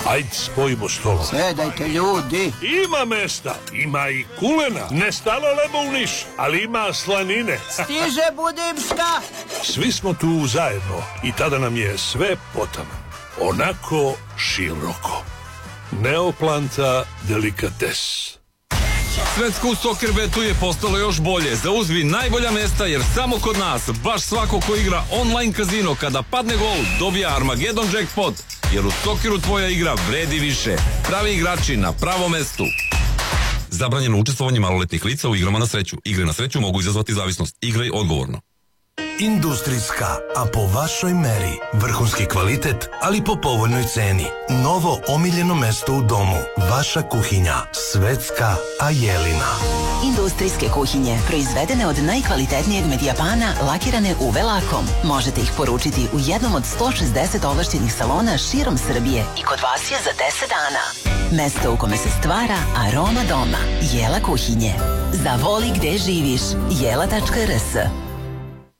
Ajde, spojimo stolove. Sedajte, ljudi. Ima mesta, ima i kulena. Ne stalo lebo u Niš, ali ima slanine. Stiže Budimška. Svi smo tu zajedno i tada nam je sve potaman. Onako široko. Neoplanta delikates. Svetsko u Soccerbetu je postalo još bolje. Zauzmi najbolja mesta jer samo kod nas baš svako ko igra online kazino kada padne gol dobija Armageddon jackpot. Jer u Socceru tvoja igra vredi više. Pravi igrači na pravom mestu. Zabranjeno učestvovanje maloletnih lica u igrama na sreću. Igre na sreću mogu izazvati zavisnost. Igraj odgovorno. Industrijska, a po vašoj meri. Vrhunski kvalitet, ali po povoljnoj ceni. Novo omiljeno mesto u domu. Vaša kuhinja. Svetska Ajelina. Industrijske kuhinje, proizvedene od najkvalitetnijeg medijapana, lakirane UV lakom. Možete ih poručiti u jednom od 160 ovlašćenih salona širom Srbije i kod vas je za 10 dana. Mesto u kome se stvara aroma doma. Jela kuhinje. Zavoli gde živiš. Jela.rs